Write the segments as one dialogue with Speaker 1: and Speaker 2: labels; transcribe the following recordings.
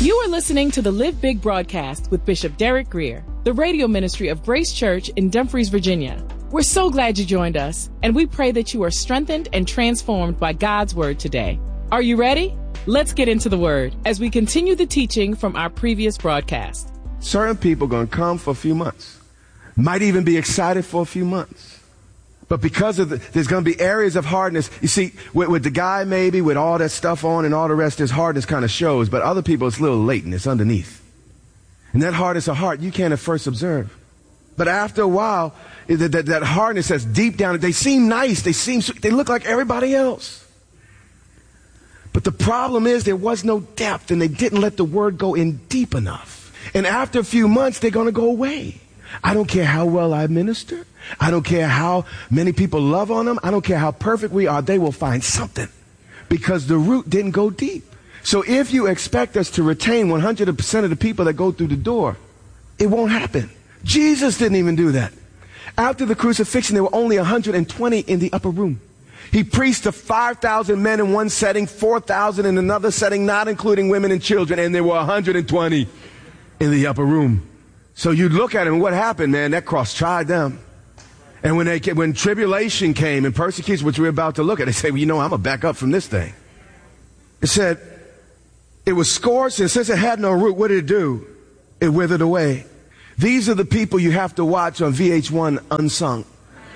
Speaker 1: You are listening to the Live Big broadcast with Bishop Derek Grier, the radio ministry of Grace Church in Dumfries, Virginia. We're so glad you joined us, and we pray that you are strengthened and transformed by God's word today. Are you ready? Let's get into the word as we continue the teaching from our previous broadcast.
Speaker 2: Certain people are going to come for a few months, might even be excited for a few months. But because of there's going to be areas of hardness. You see, with the guy maybe, with all that stuff on and all the rest, his hardness kind of shows. But other people, it's a little latent. It's underneath. And that hardness of heart, you can't at first observe. But after a while, that hardness that's deep down, they seem nice. They look like everybody else. But the problem is there was no depth, and they didn't let the word go in deep enough. And after a few months, they're going to go away. I don't care how well I minister. I don't care how many people love on them. I don't care how perfect we are. They will find something because the root didn't go deep. So if you expect us to retain 100% of the people that go through the door, it won't happen. Jesus didn't even do that. After the crucifixion, there were only 120 in the upper room. He preached to 5,000 men in one setting, 4,000 in another setting, not including women and children, and there were 120 in the upper room. So you look at him, and what happened, man? That cross tried them. And when tribulation came and persecution, which we're about to look at, they say, well, you know, I'm going to back up from this thing. It said, it was scorched, and since it had no root, what did it do? It withered away. These are the people you have to watch on VH1 Unsung.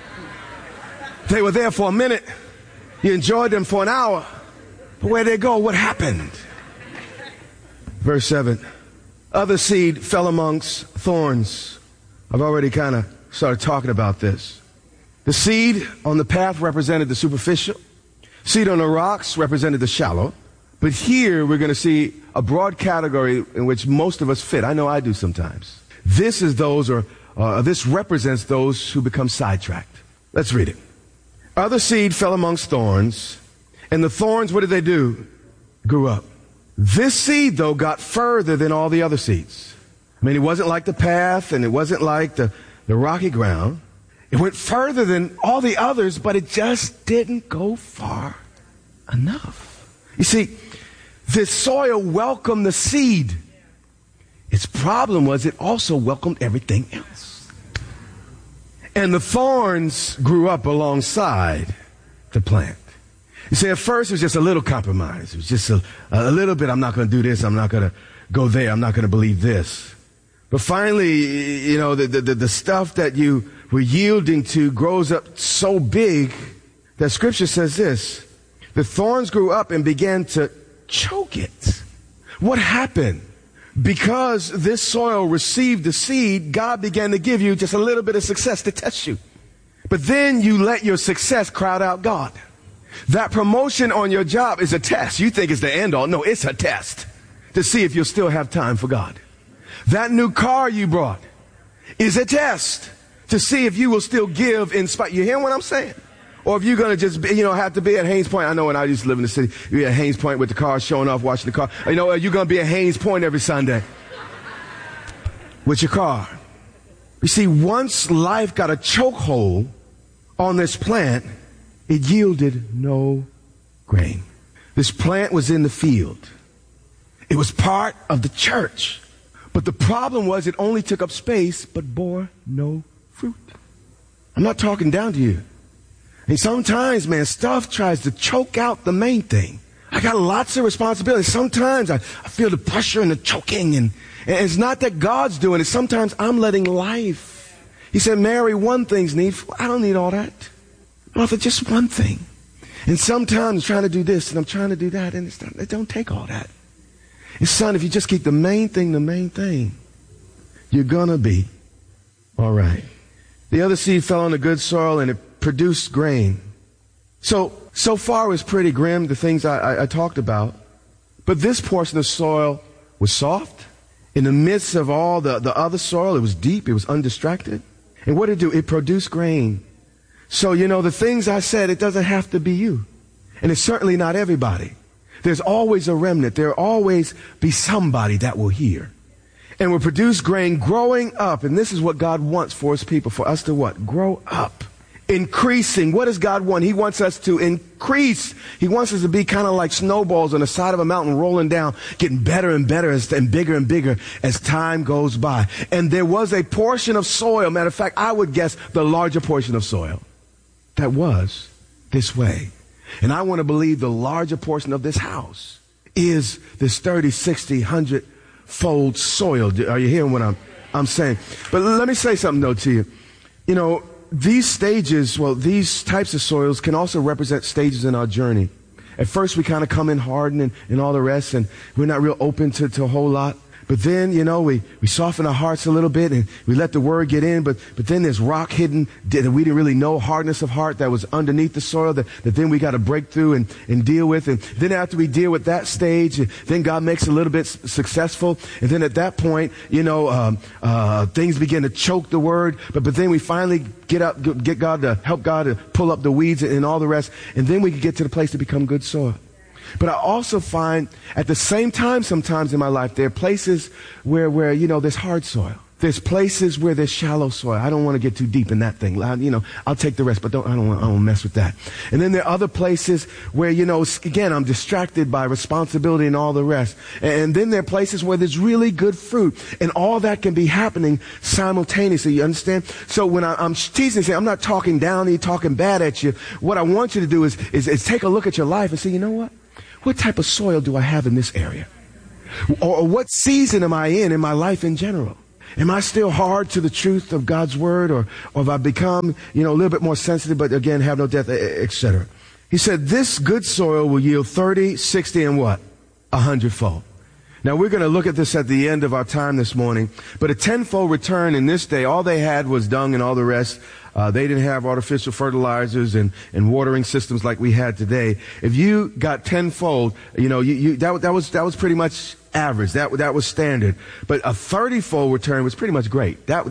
Speaker 2: They were there for a minute. You enjoyed them for an hour. But where'd they go? What happened? Verse 7. Other seed fell amongst thorns. I've already kind of started talking about this. The seed on the path represented the superficial. Seed on the rocks represented the shallow. But here we're going to see a broad category in which most of us fit. I know I do sometimes. This represents those who become sidetracked. Let's read it. Other seed fell amongst thorns, and the thorns, what did they do? Grew up. This seed, though, got further than all the other seeds. I mean, it wasn't like the path, and it wasn't like the rocky ground. It went further than all the others, but it just didn't go far enough. You see, this soil welcomed the seed. Its problem was it also welcomed everything else. And the thorns grew up alongside the plant. You see, at first it was just a little compromise. It was just a little bit, I'm not going to do this, I'm not going to go there, I'm not going to believe this. But finally, you know, the stuff that you were yielding to grows up so big that Scripture says this. The thorns grew up and began to choke it. What happened? Because this soil received the seed, God began to give you just a little bit of success to test you. But then you let your success crowd out God. That promotion on your job is a test. You think it's the end all. No, it's a test to see if you'll still have time for God. That new car you brought is a test to see if you will still give in spite. You hear what I'm saying? Or if you're going to just, have to be at Haynes Point. I know when I used to live in the city, you're at Haynes Point with the car showing off, watching the car. You're going to be at Haynes Point every Sunday with your car. You see, once life got a chokehold on this plant, it yielded no grain. This plant was in the field. It was part of the church. But the problem was it only took up space but bore no fruit. I'm not talking down to you. And sometimes, man, stuff tries to choke out the main thing. I got lots of responsibility. Sometimes I feel the pressure and the choking. And it's not that God's doing it. Sometimes I'm letting life. He said, Mary, one thing's needful. I don't need all that. Martha, just one thing. And sometimes I'm trying to do this and I'm trying to do that. And it don't take all that. And son, if you just keep the main thing, you're going to be all right. The other seed fell on the good soil and it produced grain. So far it was pretty grim, the things I talked about. But this portion of soil was soft. In the midst of all the other soil, it was deep, it was undistracted. And what did it do? It produced grain. So, the things I said, it doesn't have to be you. And it's certainly not everybody. There's always a remnant. There'll always be somebody that will hear. And will produce grain growing up. And this is what God wants for his people, for us to what? Grow up Increasing. What does God want? He wants us to increase. He wants us to be kind of like snowballs on the side of a mountain rolling down, getting better and better and bigger as time goes by. And there was a portion of soil, matter of fact, I would guess the larger portion of soil that was this way. And I want to believe the larger portion of this house is this 30, 60, 100-fold soil. Are you hearing what I'm saying? But let me say something, though, to you. You know, these stages, well, these types of soils can also represent stages in our journey. At first, we kind of come in hardened and all the rest, and we're not real open to a whole lot. But then, you know, we soften our hearts a little bit and we let the word get in. But then there's rock hidden that we didn't really know, hardness of heart that was underneath the soil that then we got to break through and deal with. And then after we deal with that stage, then God makes it a little bit successful. And then at that point, you know, things begin to choke the word. But then we finally get God to help God to pull up the weeds and all the rest. And then we can get to the place to become good soil. But I also find at the same time sometimes in my life, there are places where you know, there's hard soil. There's places where there's shallow soil. I don't want to get too deep in that thing. You know, I'll take the rest, but I don't want to mess with that. And then there are other places where, you know, again, I'm distracted by responsibility and all the rest. And then there are places where there's really good fruit. And all that can be happening simultaneously. You understand? So when I'm teasing, say, I'm not talking down to you, talking bad at you. What I want you to do is take a look at your life and say, you know what? What type of soil do I have in this area? Or what season am I in my life in general? Am I still hard to the truth of God's word? Or have I become, you know, a little bit more sensitive, but again, have no depth, etc.? He said, this good soil will yield 30, 60, and what? 100-fold. Now, we're going to look at this at the end of our time this morning. But a 10-fold return in this day, all they had was dung and all the rest. They didn't have artificial fertilizers and watering systems like we had today. If you got 10-fold, you know, that was pretty much average. That was standard. But a 30-fold return was pretty much great. That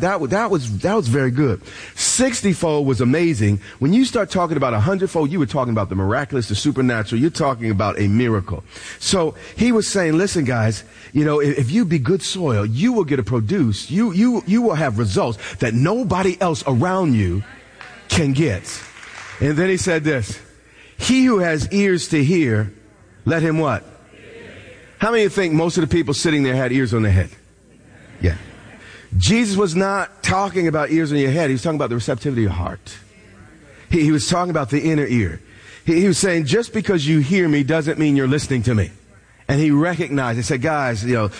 Speaker 2: was very good. 60-fold was amazing. When you start talking about 100-fold, you were talking about the miraculous, the supernatural. You're talking about a miracle. So he was saying, listen, guys, you know, if you be good soil, you will get to produce. You will have results that nobody else around you can get. And then he said this, he who has ears to hear, let him what? How many of you think most of the people sitting there had ears on their head? Yeah. Jesus was not talking about ears on your head. He was talking about the receptivity of your heart. He was talking about the inner ear. He was saying, just because you hear me doesn't mean you're listening to me. And he recognized, he said, guys, you know,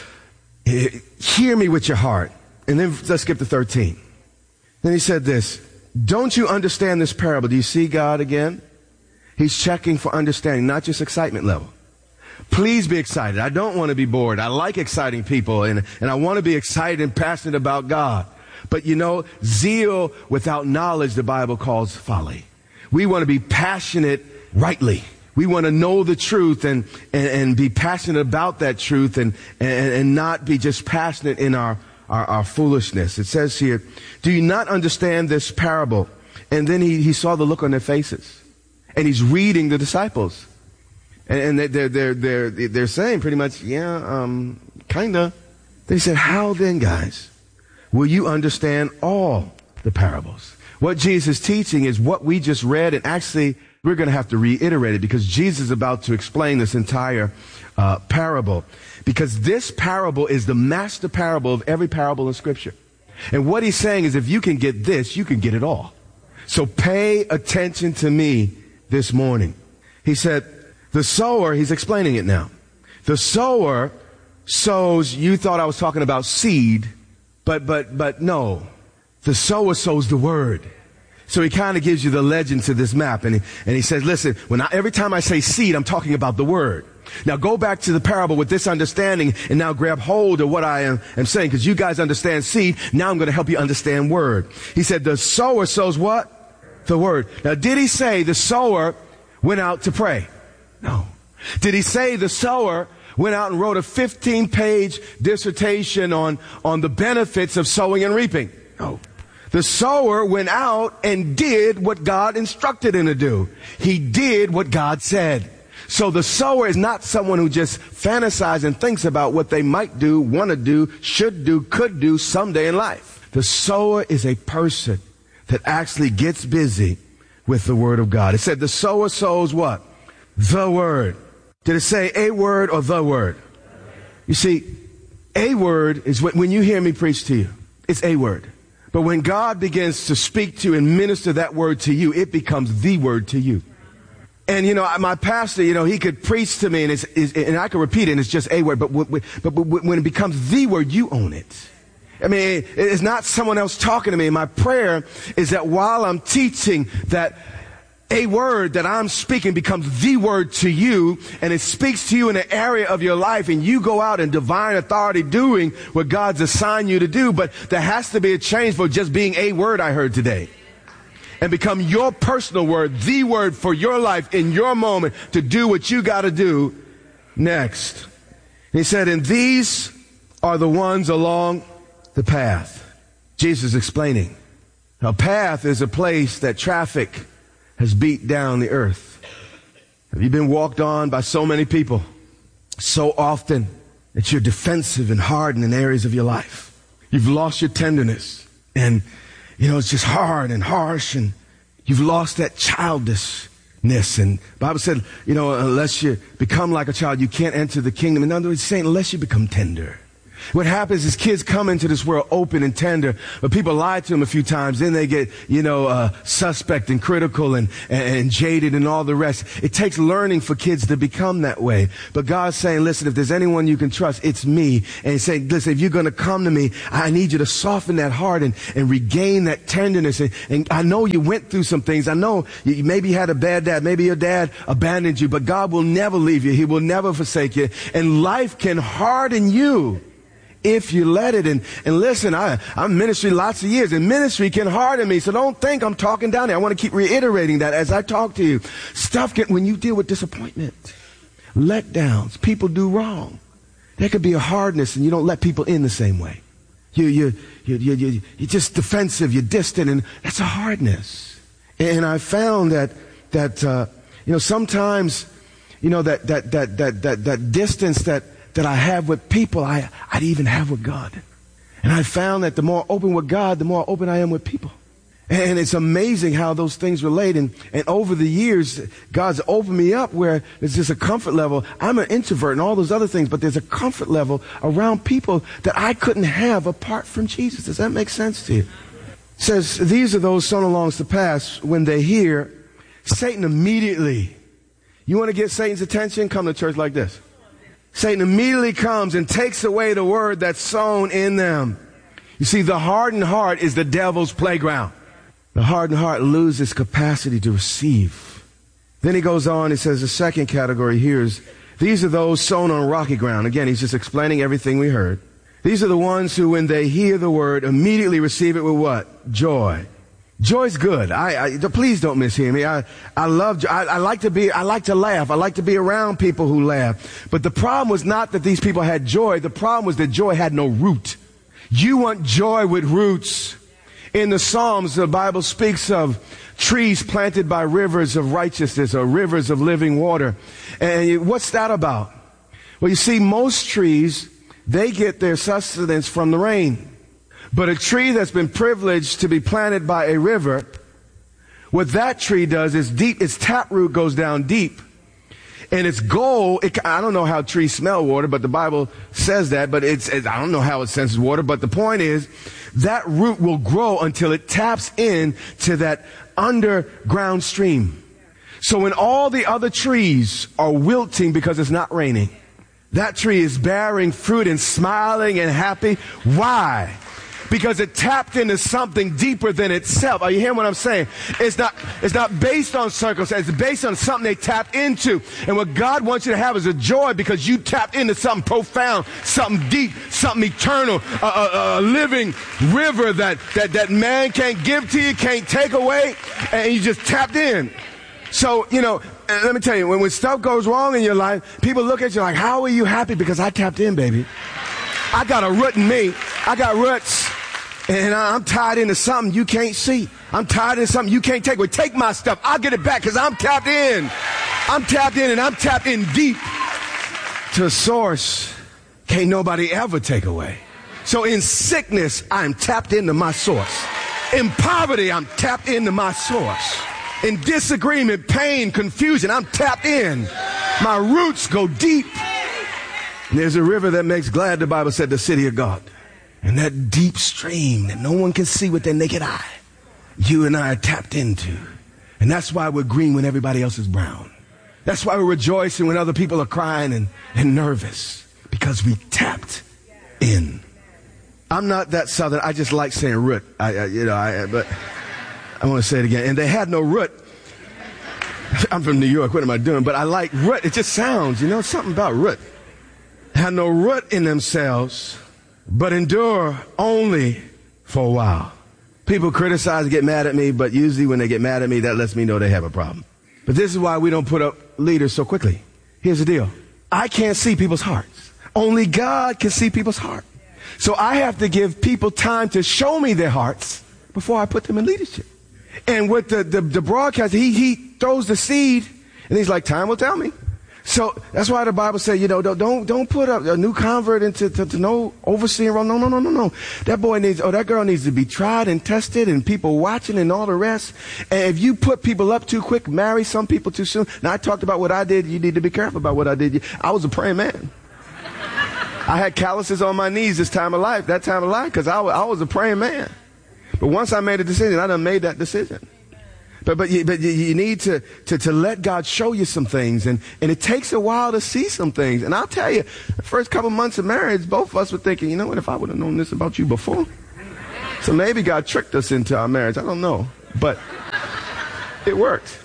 Speaker 2: hear me with your heart. And then let's skip to 13. Then he said this, don't you understand this parable? Do you see God again? He's checking for understanding, not just excitement level. Please be excited. I don't want to be bored. I like exciting people, and I want to be excited and passionate about God. But you know, zeal without knowledge, the Bible calls folly. We want to be passionate rightly. We want to know the truth and be passionate about that truth and not be just passionate in our foolishness. It says here, do you not understand this parable? And then he saw the look on their faces, and he's reading the disciples. And they're saying pretty much, yeah, kinda. They said, how then, guys, will you understand all the parables? What Jesus is teaching is what we just read, and actually we're going to have to reiterate it because Jesus is about to explain this entire parable. Because this parable is the master parable of every parable in Scripture. And what he's saying is if you can get this, you can get it all. So pay attention to me this morning. He said, the sower, he's explaining it now. The sower sows, you thought I was talking about seed, but no. The sower sows the word. So he kind of gives you the legend to this map. And he says, listen, every time I say seed, I'm talking about the word. Now go back to the parable with this understanding and now grab hold of what I am saying, because you guys understand seed. Now I'm going to help you understand word. He said, the sower sows what? The word. Now did he say the sower went out to pray? No. Did he say the sower went out and wrote a 15-page dissertation on the benefits of sowing and reaping? No. The sower went out and did what God instructed him to do. He did what God said. So the sower is not someone who just fantasizes and thinks about what they might do, want to do, should do, could do someday in life. The sower is a person that actually gets busy with the word of God. It said the sower sows what? The word. Did it say a word or the word? You see, a word is when you hear me preach to you, it's a word. But when God begins to speak to you and minister that word to you, it becomes the word to you. And, my pastor, he could preach to me and I could repeat it and it's just a word. But when it becomes the word, you own it. I mean, it's not someone else talking to me. My prayer is that while I'm teaching, that a word that I'm speaking becomes the word to you, and it speaks to you in an area of your life, and you go out in divine authority doing what God's assigned you to do. But there has to be a change for just being a word I heard today, and become your personal word, the word for your life in your moment to do what you got to do next. He said, and these are the ones along the path. Jesus explaining. A path is a place that traffic has beat down the earth. Have you been walked on by so many people so often that you're defensive and hardened in areas of your life? You've lost your tenderness, and it's just hard and harsh, and you've lost that childishness. And the Bible said, unless you become like a child, you can't enter the kingdom. In other words, it's saying unless you become tender. What happens is kids come into this world open and tender, but people lie to them a few times. Then they get, suspect and critical and jaded and all the rest. It takes learning for kids to become that way. But God's saying, listen, if there's anyone you can trust, it's me. And He's saying, listen, if you're going to come to me, I need you to soften that heart and regain that tenderness. And I know you went through some things. I know you maybe had a bad dad. Maybe your dad abandoned you, but God will never leave you. He will never forsake you. And life can harden you if you let it. And listen, I'm ministry lots of years, and ministry can harden me. So don't think I'm talking down there. I want to keep reiterating that as I talk to you. When you deal with disappointment, letdowns, people do wrong. There could be a hardness, and you don't let people in the same way. You're just defensive, you're distant, and that's a hardness. And I found that sometimes, that distance that I have with people, I'd even have with God. And I found that the more open with God, the more open I am with people. And it's amazing how those things relate. And over the years, God's opened me up where there's just a comfort level. I'm an introvert and all those other things, but there's a comfort level around people that I couldn't have apart from Jesus. Does that make sense to you? It says, these are those sown along the path. When they hear, Satan immediately. You want to get Satan's attention? Come to church like this. Satan immediately comes and takes away the word that's sown in them. You see, the hardened heart is the devil's playground. The hardened heart loses capacity to receive. Then he goes on, he says the second category here is, these are those sown on rocky ground. Again, he's just explaining everything we heard. These are the ones who, when they hear the word, immediately receive it with what? Joy. Joy's good. Please don't mishear me. I love joy. I like to laugh. I like to be around people who laugh. But the problem was not that these people had joy. The problem was that joy had no root. You want joy with roots. In the Psalms, the Bible speaks of trees planted by rivers of righteousness or rivers of living water. And what's that about? Well, you see, most trees, they get their sustenance from the rain. But a tree that's been privileged to be planted by a river, what that tree does is its taproot goes down deep. And its goal, I don't know how trees smell water, but the Bible says that, but I don't know how it senses water, but the point is, that root will grow until it taps in to that underground stream. So when all the other trees are wilting because it's not raining, that tree is bearing fruit and smiling and happy. Why? Because it tapped into something deeper than itself. Are you hearing what I'm saying? It's not based on circumstances. It's based on something they tapped into. And what God wants you to have is a joy because you tapped into something profound, something deep, something eternal, a living river that man can't give to you, can't take away, and you just tapped in. So, let me tell you, when stuff goes wrong in your life, people look at you like, how are you happy? Because I tapped in, baby. I got a root in me. I got roots. And I'm tied into something you can't see. I'm tied into something you can't take away. Take my stuff. I'll get it back because I'm tapped in. I'm tapped in, and I'm tapped in deep to a source can't nobody ever take away. So in sickness, I'm tapped into my source. In poverty, I'm tapped into my source. in disagreement, pain, confusion. I'm tapped in. My roots go deep. And there's a river that makes glad, the Bible said, the city of God. And that deep stream that no one can see with their naked eye, you and I are tapped into. And that's why we're green when everybody else is brown. That's why we're rejoicing when other people are crying and nervous, because we tapped in. I'm not that southern. I just like saying root. But I want to say it again. And they had no root. I'm from New York. What am I doing? But I like root. It just sounds, something about root. Had no root in themselves, but endure only for a while. People criticize and get mad at me, but usually when they get mad at me, that lets me know they have a problem. But this is why we don't put up leaders so quickly. Here's the deal. I can't see people's hearts. Only God can see people's heart. So I have to give people time to show me their hearts before I put them in leadership. And with the broadcast, he throws the seed, and he's like, time will tell me. So that's why the Bible says, don't put up a new convert into no overseeing role. No. That girl needs to be tried and tested and people watching and all the rest. And if you put people up too quick, marry some people too soon. Now I talked about what I did. You need to be careful about what I did. I was a praying man. I had calluses on my knees that time of life, because I was a praying man. But once I made a decision, I done made that decision. But you need to let God show you some things. And it takes a while to see some things. And I'll tell you, the first couple months of marriage, both of us were thinking, you know what, if I would have known this about you before. So maybe God tricked us into our marriage. I don't know. But it worked.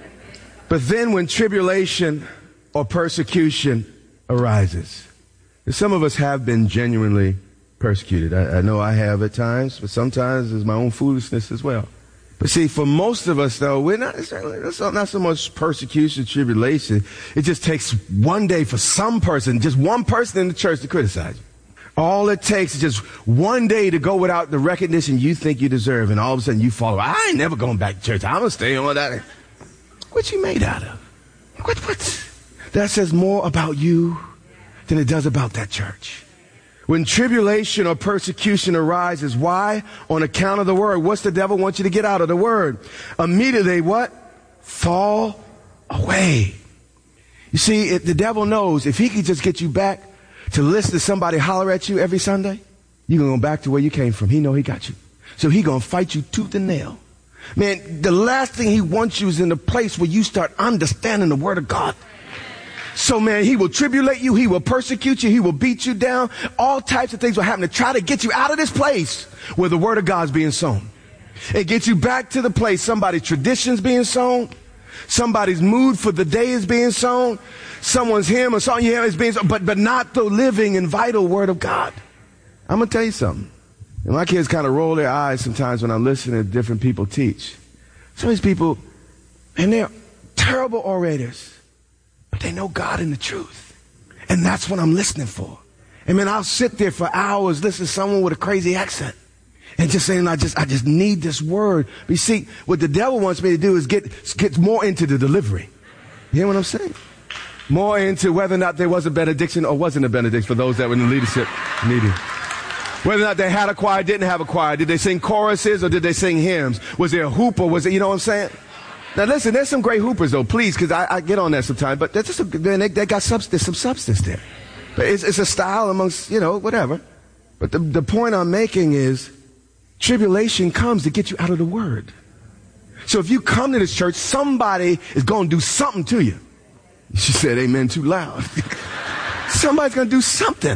Speaker 2: But then when tribulation or persecution arises, some of us have been genuinely persecuted. I know I have at times, but sometimes it's my own foolishness as well. But see, for most of us, though, it's not so much persecution, tribulation. It just takes one day for some person, just one person in the church to criticize you. All it takes is just one day to go without the recognition you think you deserve, and all of a sudden you follow. I ain't never going back to church. I'm going to stay on that. What you made out of? What? That says more about you than it does about that church. When tribulation or persecution arises, why? On account of the word. What's the devil want you to get out of the word? Immediately what? Fall away. You see, the devil knows if he can just get you back to listen to somebody holler at you every Sunday, you're going to go back to where you came from. He know he got you. So he going to fight you tooth and nail. Man, the last thing he wants you is in the place where you start understanding the word of God. So, man, he will tribulate you. He will persecute you. He will beat you down. All types of things will happen to try to get you out of this place where the word of God is being sown. It gets you back to the place somebody's tradition's being sown. Somebody's mood for the day is being sown. Someone's hymn or song is being sown, but not the living and vital word of God. I'm going to tell you something. And my kids kind of roll their eyes sometimes when I'm listening to different people teach. Some of these people, and they're terrible orators. But they know God and the truth. And that's what I'm listening for. And man, I'll sit there for hours listening to someone with a crazy accent and just saying, I just need this word. But you see, what the devil wants me to do is get more into the delivery. You hear what I'm saying? More into whether or not there was a benediction or wasn't a benediction for those that were in the leadership meeting. Whether or not they had a choir, didn't have a choir. Did they sing choruses or did they sing hymns? Was there a hoop or was it, you know what I'm saying? Now listen, there's some great hoopers though, please, because I get on that sometimes. But that's just they got substance, some substance there. But it's a style amongst, whatever. But the point I'm making is tribulation comes to get you out of the word. So if you come to this church, somebody is going to do something to you. She said amen too loud. Somebody's going to do something.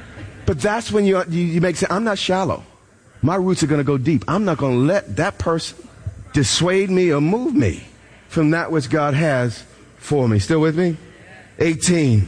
Speaker 2: But that's when you make sense. I'm not shallow. My roots are going to go deep. I'm not going to let that person dissuade me or move me from that which God has for me. Still with me? 18.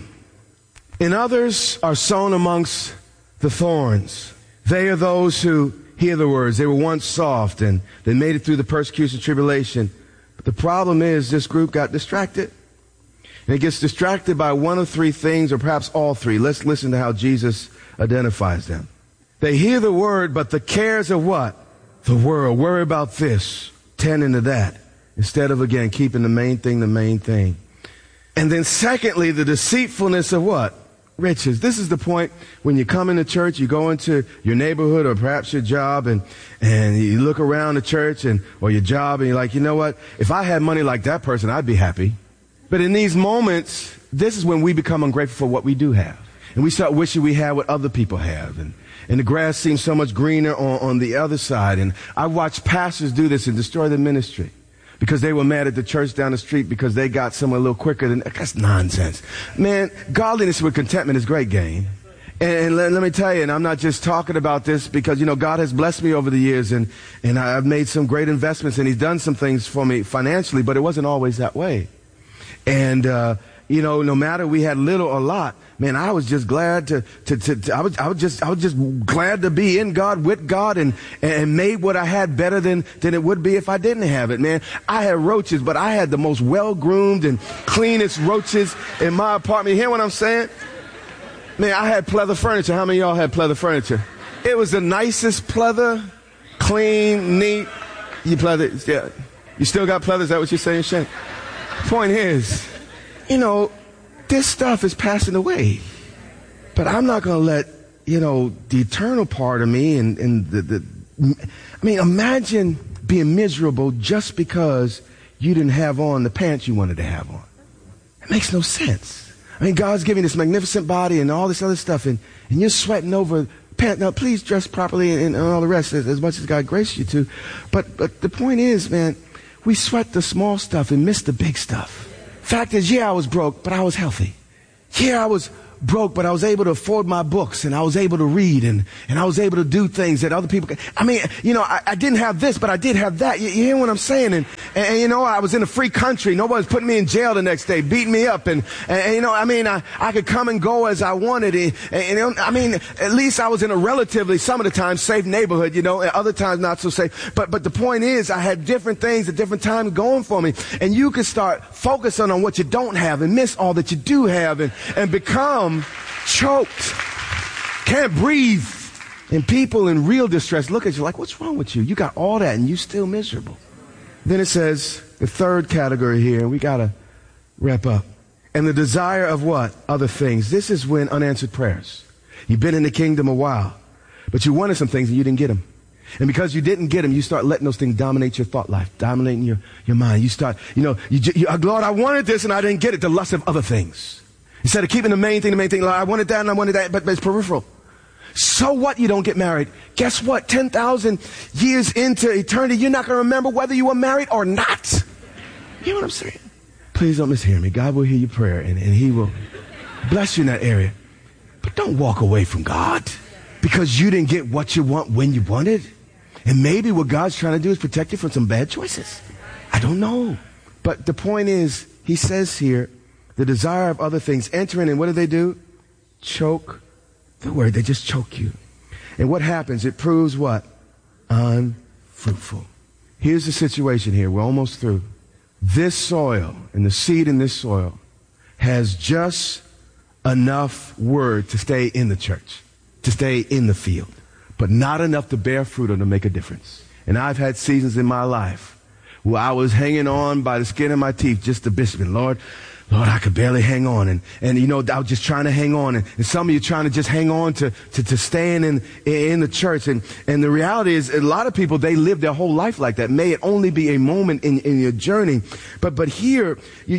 Speaker 2: And others are sown amongst the thorns. They are those who hear the words. They were once soft and they made it through the persecution, tribulation. But the problem is this group got distracted. And it gets distracted by one of three things or perhaps all three. Let's listen to how Jesus identifies them. They hear the word, but the cares of what? The world. Worry about this. Tend into that instead of, again, keeping the main thing. And then secondly, the deceitfulness of what? riches. This is the point when you come into church, you go into your neighborhood or perhaps your job and you look around the church or your job and you're like, you know what? If I had money like that person, I'd be happy. But in these moments, this is when we become ungrateful for what we do have. And we start wishing we had what other people have. And the grass seems so much greener on the other side. And I watched pastors do this and destroy the ministry because they were mad at the church down the street because they got somewhere a little quicker than, that's nonsense. Man, godliness with contentment is great gain. And let me tell you, and I'm not just talking about this because, you know, God has blessed me over the years and I've made some great investments and he's done some things for me financially, but it wasn't always that way. And, you know, no matter we had little or lot, man, I was just glad I was just glad to be in God, with God, and made what I had better than it would be if I didn't have it, man. I had roaches, but I had the most well-groomed and cleanest roaches in my apartment. You hear what I'm saying? Man, I had pleather furniture. How many of y'all had pleather furniture? It was the nicest pleather, clean, neat. You pleather, yeah. You still got pleather? Is that what you're saying, Shane? Point is, you know, this stuff is passing away. But I'm not going to let, you know, the eternal part of me I mean, imagine being miserable just because you didn't have on the pants you wanted to have on. It makes no sense. I mean, God's giving this magnificent body and all this other stuff, and you're sweating over pants. Now, please dress properly and all the rest as much as God graced you to. But the point is, man, we sweat the small stuff and miss the big stuff. Fact is, yeah, I was broke, but I was healthy. Yeah, I was broke, but I was able to afford my books, and I was able to read, and I was able to do things that other people could. I mean, you know, I didn't have this, but I did have that. You hear what I'm saying? And you know, I was in a free country. Nobody's putting me in jail the next day, beating me up. And you know, I mean, I could come and go as I wanted. And I mean, at least I was in a relatively, some of the time, safe neighborhood, you know, and other times not so safe. But the point is, I had different things at different times going for me. And you can start focusing on what you don't have and miss all that you do have and become choked, can't breathe, and people in real distress look at you like, what's wrong with you? You got all that and you still miserable. Then it says the third category here, and we got to wrap up. And the desire of what? Other things. This is when unanswered prayers. You've been in the kingdom a while, but you wanted some things and you didn't get them. And because you didn't get them, you start letting those things dominate your thought life, dominating your mind. You start, you know, Lord, I wanted this and I didn't get it. The lust of other things. Instead of keeping the main thing, Lord, I wanted that and I wanted that, but it's peripheral. So what you don't get married? Guess what? 10,000 years into eternity, you're not going to remember whether you were married or not. You know what I'm saying? Please don't mishear me. God will hear your prayer and he will bless you in that area. But don't walk away from God because you didn't get what you want when you wanted. And maybe what God's trying to do is protect you from some bad choices. I don't know. But the point is, he says here, the desire of other things enter in, and what do? Choke the word. They just choke you. And what happens? It proves what? Unfruitful. Here's the situation here. We're almost through. This soil and the seed in this soil has just enough word to stay in the church, to stay in the field, but not enough to bear fruit or to make a difference. And I've had seasons in my life where I was hanging on by the skin of my teeth, just the bishop. And Lord, I could barely hang on. And you know, I was just trying to hang on. And some of you trying to just hang on to staying in the church. And the reality is, a lot of people, they live their whole life like that. May it only be a moment in your journey. But here,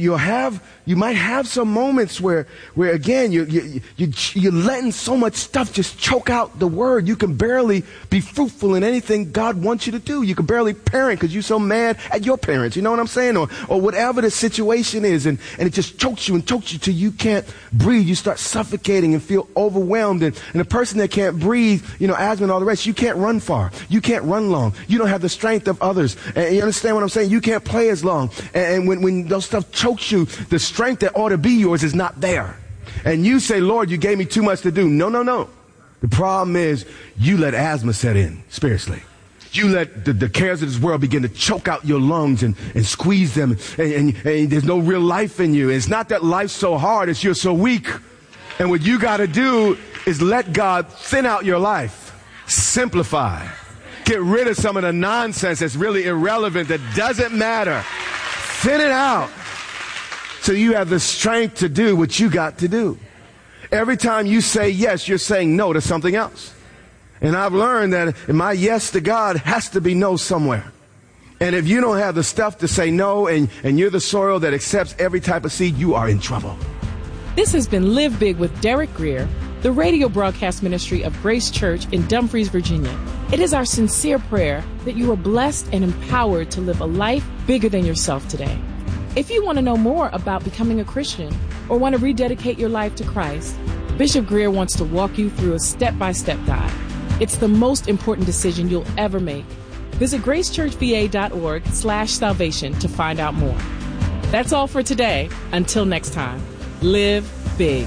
Speaker 2: you might have some moments where again, you're letting so much stuff just choke out the word. You can barely be fruitful in anything God wants you to do. You can barely parent because you're so mad at your parents. You know what I'm saying? Or whatever the situation is. And it just chokes you till you can't breathe. You start suffocating and feel overwhelmed. And a person that can't breathe, you know, asthma and all the rest, you can't run far. You can't run long. You don't have the strength of others. And you understand what I'm saying? You can't play as long. And when those stuff chokes you, the strength that ought to be yours is not there. And you say, Lord, you gave me too much to do. No. The problem is you let asthma set in spiritually. You let the cares of this world begin to choke out your lungs and squeeze them, and there's no real life in you. It's not that life's so hard, it's you're so weak. And what you got to do is let God thin out your life. Simplify. Get rid of some of the nonsense that's really irrelevant, that doesn't matter. Thin it out so you have the strength to do what you got to do. Every time you say yes, you're saying no to something else. And I've learned that my yes to God has to be no somewhere. And if you don't have the stuff to say no, and you're the soil that accepts every type of seed, you are in trouble.
Speaker 1: This has been Live Big with Derek Grier, the radio broadcast ministry of Grace Church in Dumfries, Virginia. It is our sincere prayer that you are blessed and empowered to live a life bigger than yourself today. If you want to know more about becoming a Christian or want to rededicate your life to Christ, Bishop Grier wants to walk you through a step-by-step guide. It's the most important decision you'll ever make. Visit gracechurchva.org/salvation to find out more. That's all for today. Until next time, live big.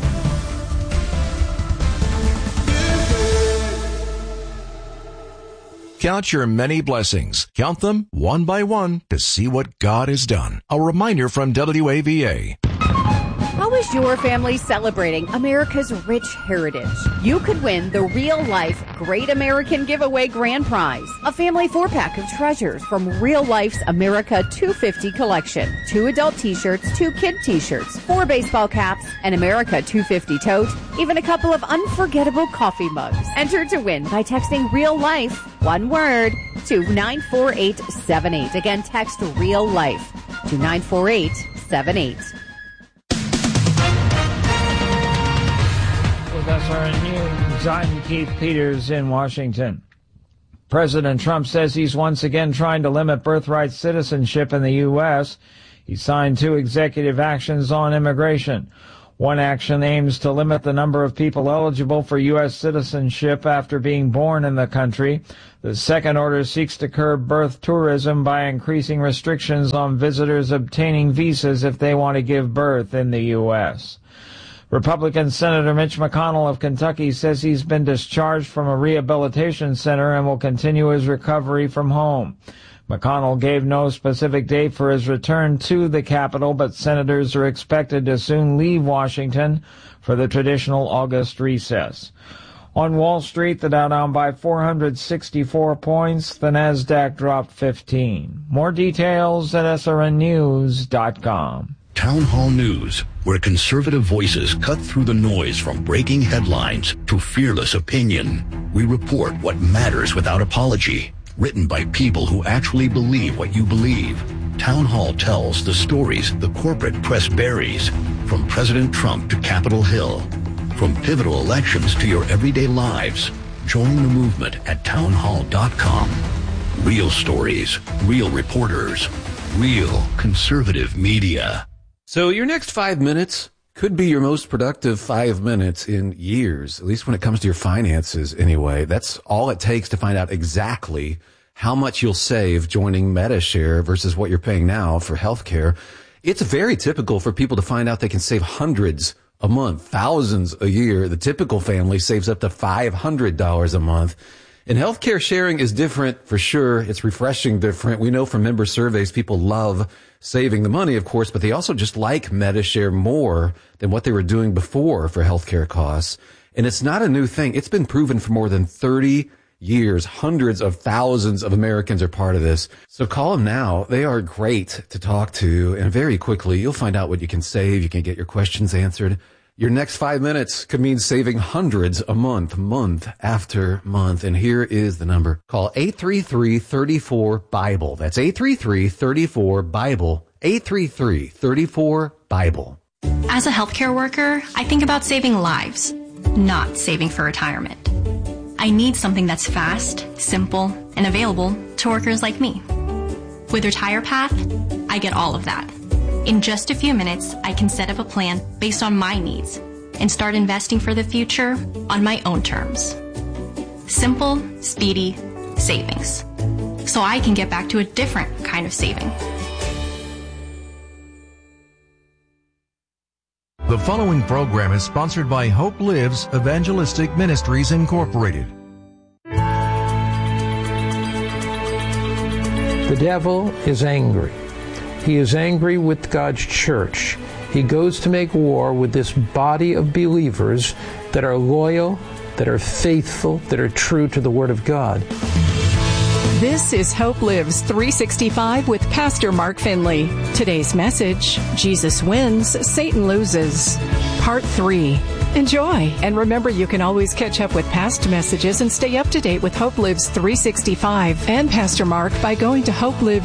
Speaker 3: Count your many blessings. Count them one by one to see what God has done. A reminder from WAVA.
Speaker 4: How is your family celebrating America's rich heritage? You could win the Real Life Great American Giveaway Grand Prize, a family 4-pack of treasures from Real Life's America 250 collection. 2 adult t-shirts, 2 kid t-shirts, 4 baseball caps, an America 250 tote, even a couple of unforgettable coffee mugs. Enter to win by texting Real Life, one word, to 94878. Again, text Real Life to 94878.
Speaker 5: SRN News, I'm Keith Peters in Washington. President Trump says he's once again trying to limit birthright citizenship in the U.S. He signed 2 executive actions on immigration. One action aims to limit the number of people eligible for U.S. citizenship after being born in the country. The second order seeks to curb birth tourism by increasing restrictions on visitors obtaining visas if they want to give birth in the U.S. Republican Senator Mitch McConnell of Kentucky says he's been discharged from a rehabilitation center and will continue his recovery from home. McConnell gave no specific date for his return to the Capitol, but senators are expected to soon leave Washington for the traditional August recess. On Wall Street, the Dow down by 464 points, the Nasdaq dropped 15. More details at srnnews.com.
Speaker 6: Town Hall News, where conservative voices cut through the noise from breaking headlines to fearless opinion. We report what matters without apology. Written by people who actually believe what you believe. Town Hall tells the stories the corporate press buries, from President Trump to Capitol Hill. From pivotal elections to your everyday lives. Join the movement at townhall.com. Real stories, real reporters, real conservative media.
Speaker 7: So your next 5 minutes could be your most productive 5 minutes in years, at least when it comes to your finances anyway. That's all it takes to find out exactly how much you'll save joining Medi-Share versus what you're paying now for healthcare. It's very typical for people to find out they can save hundreds a month, thousands a year. The typical family saves up to $500 a month. And healthcare sharing is different for sure. It's refreshing different. We know from member surveys people love saving the money, of course, but they also just like Medi-Share more than what they were doing before for healthcare costs. And it's not a new thing. It's been proven for more than 30 years. Hundreds of thousands of Americans are part of this. So call them now. They are great to talk to. And very quickly, you'll find out what you can save. You can get your questions answered. Your next 5 minutes could mean saving hundreds a month, month after month. And here is the number. Call 833-34-BIBLE. That's 833-34-BIBLE. 833-34-BIBLE.
Speaker 8: As a healthcare worker, I think about saving lives, not saving for retirement. I need something that's fast, simple, and available to workers like me. With RetirePath, I get all of that. In just a few minutes, I can set up a plan based on my needs and start investing for the future on my own terms. Simple, speedy savings. So I can get back to a different kind of saving.
Speaker 3: The following program is sponsored by Hope Lives Evangelistic Ministries, Incorporated.
Speaker 9: The devil is angry. He is angry with God's church. He goes to make war with this body of believers that are loyal, that are faithful, that are true to the Word of God.
Speaker 10: This is Hope Lives 365 with Pastor Mark Finley. Today's message, Jesus wins, Satan loses. Part 3. Enjoy. And remember, you can always catch up with past messages and stay up to date with Hope Lives 365 and Pastor Mark by going to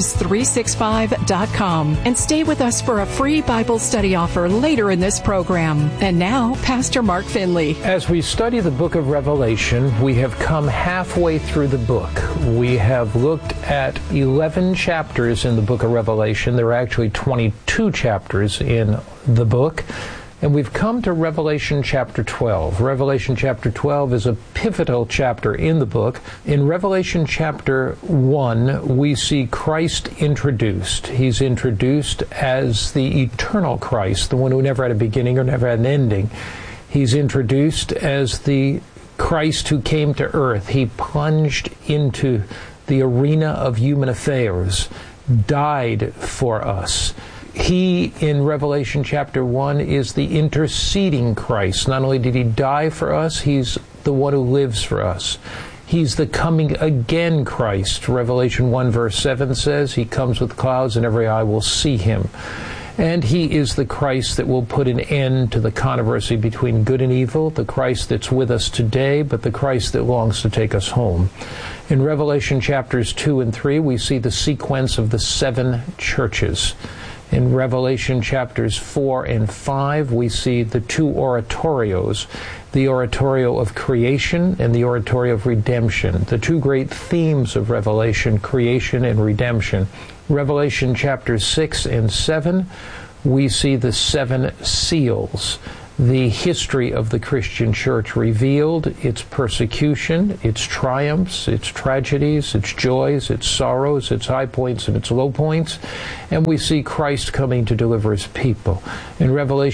Speaker 10: hopelives365.com and stay with us for a free Bible study offer later in this program. And now, Pastor Mark Finley.
Speaker 9: As we study the book of Revelation, we have come halfway through the book. We have looked at 11 chapters in the book of Revelation. There are actually 22 chapters in the book. And we've come to Revelation chapter 12. Revelation chapter 12 is a pivotal chapter in the book. In Revelation chapter 1, we see Christ introduced. He's introduced as the eternal Christ, the one who never had a beginning or never had an ending. He's introduced as the Christ who came to earth. He plunged into the arena of human affairs, died for us. He, in Revelation chapter 1, is the interceding Christ. Not only did he die for us, he's the one who lives for us. He's the coming again Christ. Revelation 1 verse 7 says, he comes with clouds and every eye will see him. And he is the Christ that will put an end to the controversy between good and evil, the Christ that's with us today, but the Christ that longs to take us home. In Revelation chapters 2 and 3, we see the sequence of the 7 churches. In Revelation chapters 4 and 5, we see the 2 oratorios, the oratorio of creation and the oratorio of redemption, the 2 great themes of Revelation, creation and redemption. Revelation chapters 6 and 7, we see the 7 seals, the history of the Christian church revealed, its persecution, its triumphs, its tragedies, its joys, its sorrows, its high points and its low points, and we see Christ coming to deliver his people. In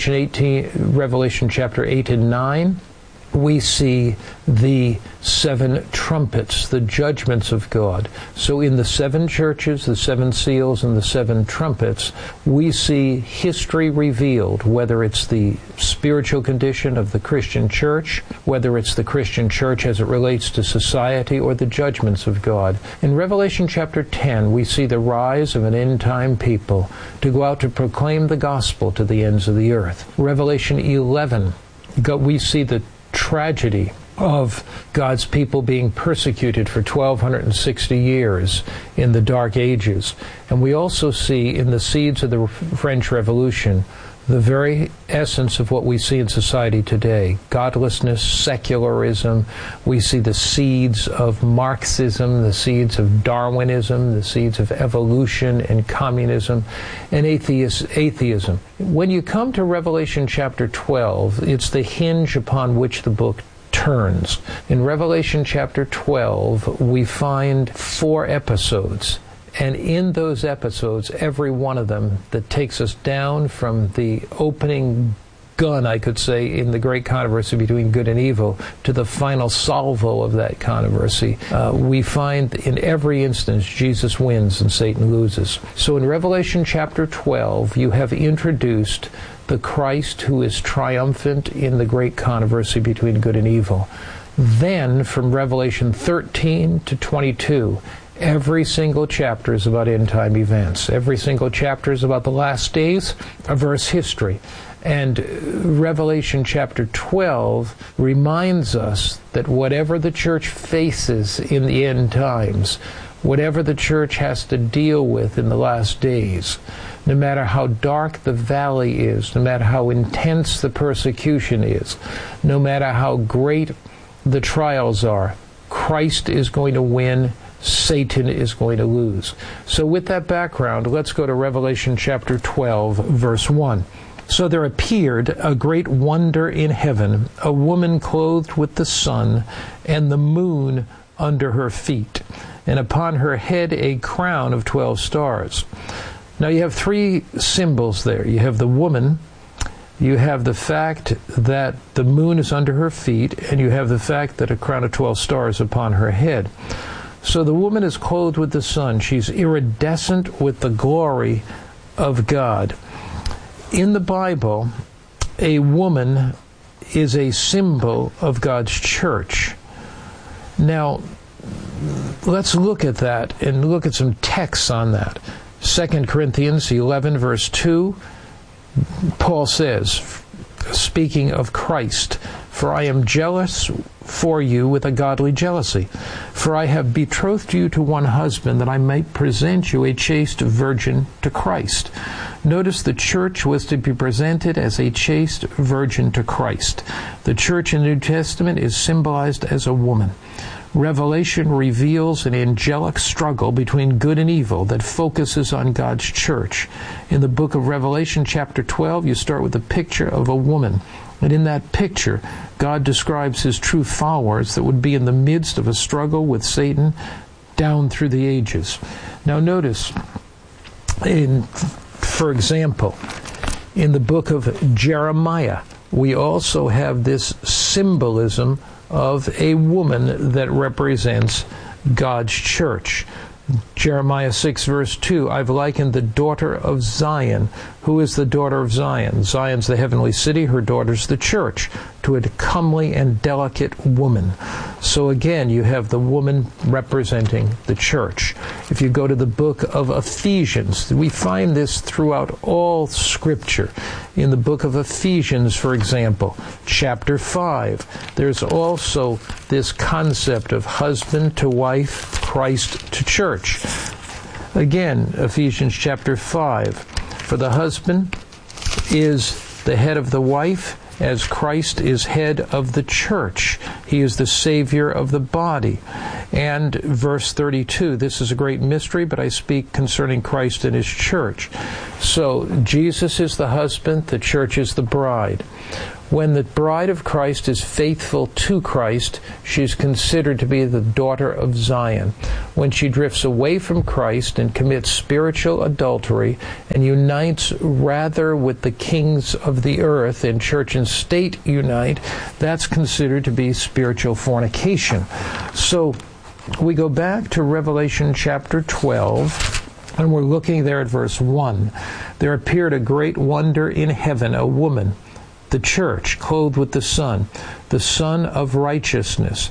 Speaker 9: Revelation chapter 8 and 9, we see the 7 trumpets, the judgments of God. So in the 7 churches, the 7 seals, and the 7 trumpets, we see history revealed, whether it's the spiritual condition of the Christian church, whether it's the Christian church as it relates to society, or the judgments of God. In Revelation chapter 10, we see the rise of an end-time people to go out to proclaim the gospel to the ends of the earth. Revelation 11, we see the tragedy of God's people being persecuted for 1,260 years in the Dark Ages. And we also see in the seeds of the French Revolution the very essence of what we see in society today. Godlessness, secularism. We see the seeds of Marxism, the seeds of Darwinism, the seeds of evolution and communism, and atheism. When you come to Revelation chapter 12, it's the hinge upon which the book turns. In Revelation chapter 12, we find 4 episodes. And in those episodes, every one of them that takes us down from the opening gun, I could say, in the great controversy between good and evil, to the final salvo of that controversy, we find in every instance Jesus wins and Satan loses. So in Revelation chapter 12, you have introduced the Christ who is triumphant in the great controversy between good and evil. Then, from Revelation 13 to 22, every single chapter is about end-time events. Every single chapter is about the last days of Earth's history. And Revelation chapter 12 reminds us that whatever the church faces in the end times, whatever the church has to deal with in the last days, no matter how dark the valley is, no matter how intense the persecution is, no matter how great the trials are, Christ is going to win. Satan is going to lose. So with that background, let's go to Revelation chapter 12, verse 1. So there appeared a great wonder in heaven, a woman clothed with the sun, and the moon under her feet, and upon her head a crown of 12 stars. Now you have 3 symbols there. You have the woman, you have the fact that the moon is under her feet, and you have the fact that a crown of 12 stars upon her head. So the woman is clothed with the sun. She's iridescent with the glory of God. In the Bible, a woman is a symbol of God's church. Now, let's look at that and look at some texts on that. 2 Corinthians 11, verse 2, Paul says, speaking of Christ. For I am jealous for you with a godly jealousy. For I have betrothed you to one husband, that I might present you a chaste virgin to Christ. Notice the church was to be presented as a chaste virgin to Christ. The church in the New Testament is symbolized as a woman. Revelation reveals an angelic struggle between good and evil that focuses on God's church. In the book of Revelation, chapter 12, you start with a picture of a woman. And in that picture, God describes his true followers that would be in the midst of a struggle with Satan down through the ages. Now notice, for example, in the book of Jeremiah, we also have this symbolism of a woman that represents God's church. Jeremiah 6 verse 2, I've likened the daughter of Zion. Who is the daughter of Zion? Zion's the heavenly city, her daughter's the church, to a comely and delicate woman. So again, you have the woman representing the church. If you go to the book of Ephesians, we find this throughout all Scripture. In the book of Ephesians, for example, chapter 5, there's also this concept of husband to wife, Christ to church. Again, Ephesians chapter 5, for the husband is the head of the wife, as Christ is head of the church. He is the Savior of the body. And verse 32, this is a great mystery, but I speak concerning Christ and his church. So Jesus is the husband, the church is the bride. When the bride of Christ is faithful to Christ, she is considered to be the daughter of Zion. When she drifts away from Christ and commits spiritual adultery and unites rather with the kings of the earth, and church and state unite, that's considered to be spiritual fornication. So we go back to Revelation chapter 12, and we're looking there at verse 1. There appeared a great wonder in heaven, a woman, the church, clothed with the Son of righteousness.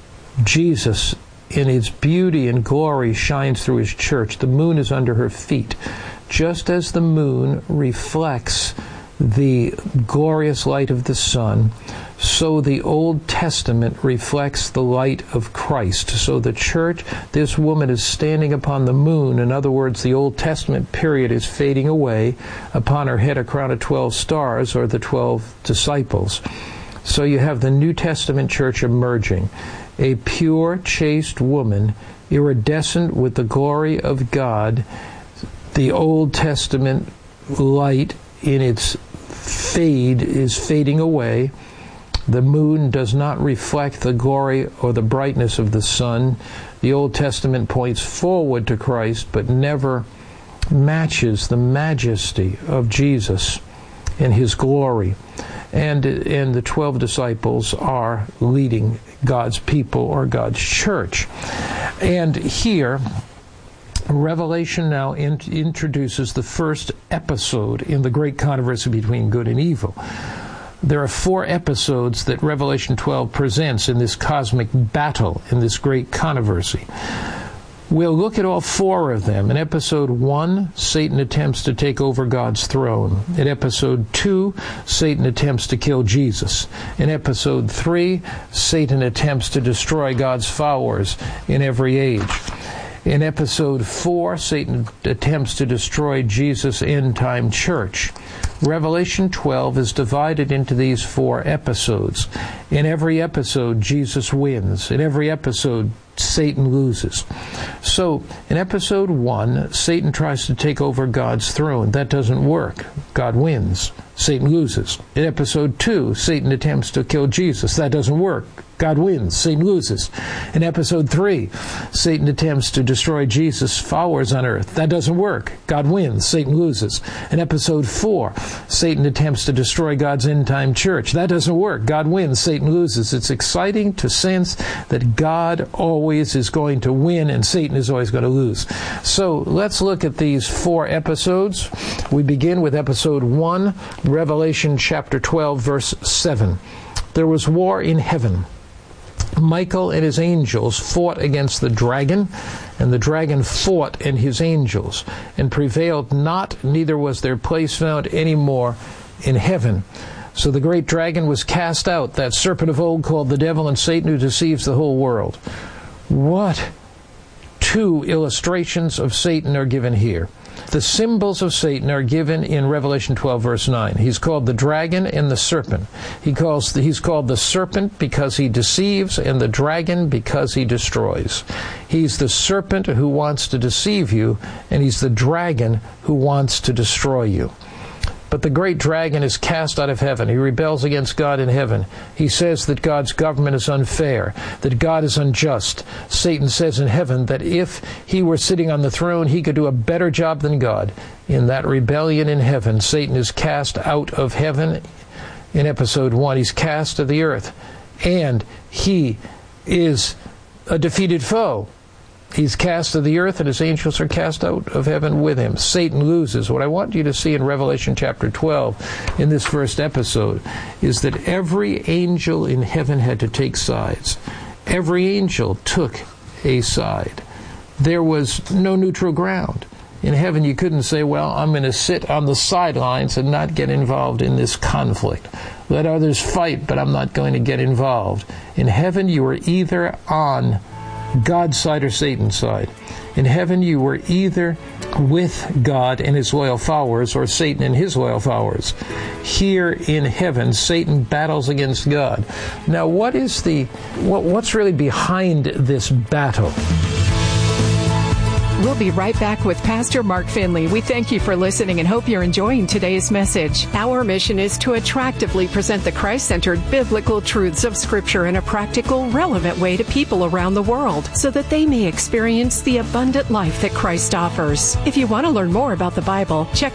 Speaker 9: Jesus, in its beauty and glory, shines through his church. The moon is under her feet. Just as the moon reflects the glorious light of the sun, so the Old Testament reflects the light of Christ. So the church, this woman is standing upon the moon. In other words, the Old Testament period is fading away. Upon her head a crown of 12 stars, or the 12 disciples. So you have the New Testament church emerging. A pure, chaste woman, iridescent with the glory of God. The Old Testament light in its fade is fading away. The moon does not reflect the glory or the brightness of the sun. The Old Testament points forward to Christ, but never matches the majesty of Jesus and his glory. And the 12 disciples are leading God's people, or God's church. And here, Revelation now introduces the first episode in the great controversy between good and evil. There are 4 episodes that Revelation 12 presents in this cosmic battle, in this great controversy. We'll look at all 4 of them. In episode 1, Satan attempts to take over God's throne. In episode 2, Satan attempts to kill Jesus. In episode 3, Satan attempts to destroy God's followers in every age. In episode 4, Satan attempts to destroy Jesus' end-time church. Revelation 12 is divided into these 4 episodes. In every episode, Jesus wins. In every episode, Satan loses. So, in episode 1, Satan tries to take over God's throne. That doesn't work. God wins. Satan loses. In episode 2, Satan attempts to kill Jesus. That doesn't work. God wins. Satan loses. In episode 3, Satan attempts to destroy Jesus' followers on earth. That doesn't work. God wins. Satan loses. In episode 4, Satan attempts to destroy God's end-time church. That doesn't work. God wins. Satan loses. It's exciting to sense that God always is going to win and Satan is always going to lose. So let's look at these 4 episodes. We begin with episode 1, Revelation chapter 12, verse 7. There was war in heaven. Michael and his angels fought against the dragon, and the dragon fought and his angels, and prevailed not, neither was their place found any more in heaven. So the great dragon was cast out, that serpent of old called the devil and Satan, who deceives the whole world. What two illustrations of Satan are given here? The symbols of Satan are given in Revelation 12, verse 9. He's called the dragon and the serpent. He's called the serpent because he deceives, and the dragon because he destroys. He's the serpent who wants to deceive you, and he's the dragon who wants to destroy you. But the great dragon is cast out of heaven. He rebels against God in heaven. He says that God's government is unfair, that God is unjust. Satan says in heaven that if he were sitting on the throne, he could do a better job than God. In that rebellion in heaven, Satan is cast out of heaven in episode 1. He's cast to the earth, and he is a defeated foe. He's cast to the earth, and his angels are cast out of heaven with him. Satan loses. What I want you to see in Revelation chapter 12, in this first episode, is that every angel in heaven had to take sides. Every angel took a side. There was no neutral ground. In heaven, you couldn't say, well, I'm going to sit on the sidelines and not get involved in this conflict. Let others fight, but I'm not going to get involved. In heaven, you are either on God's side or Satan's side. In heaven, you were either with God and his loyal followers or Satan and his loyal followers. Here in heaven, Satan battles against God. Now, what's really behind this battle?
Speaker 10: We'll be right back with Pastor Mark Finley. We thank you for listening and hope you're enjoying today's message. Our mission is to attractively present the Christ-centered biblical truths of Scripture in a practical, relevant way to people around the world so that they may experience the abundant life that Christ offers. If you want to learn more about the Bible, check